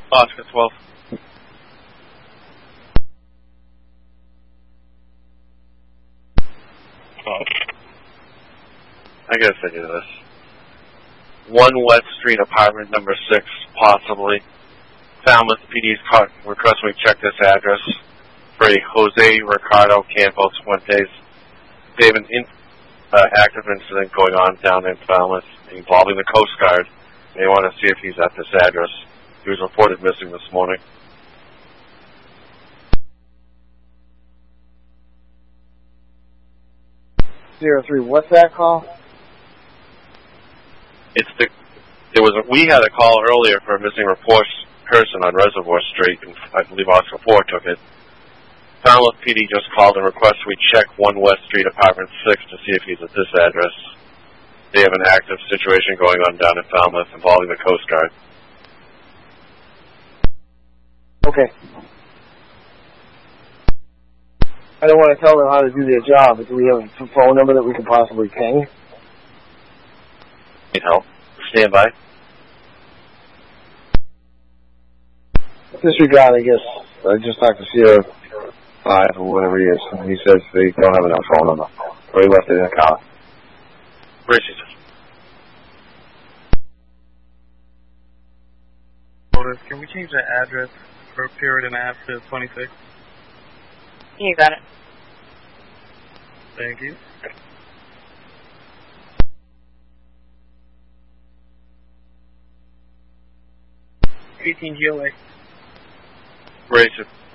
Oscar 12. Oh. I gotta think of this. 1 West Street, apartment number 6, possibly. Falmouth PD's request we check this address for a Jose Ricardo Campos Fuentes. They have an active incident going on down in Falmouth involving the Coast Guard. They want to see if he's at this address. He was reported missing this morning. What's that call? We had a call earlier for a missing person on Reservoir Street, and I believe Oscar 4 took it. Falmouth PD just called and requested we check 1 West Street, apartment 6 to see if he's at this address. They have an active situation going on down in Falmouth involving the Coast Guard. Okay. I don't want to tell them how to do their job, but do we have a phone number that we can possibly ping? Need help? Stand by. Disregard, I guess. I just talked to Sierra 5 or whatever he is. And he says they don't have enough phone number. Or he left it in the car. Where is he? Can we change the address for a period and a half to 26? You got it. Thank you. GLA. Where is it?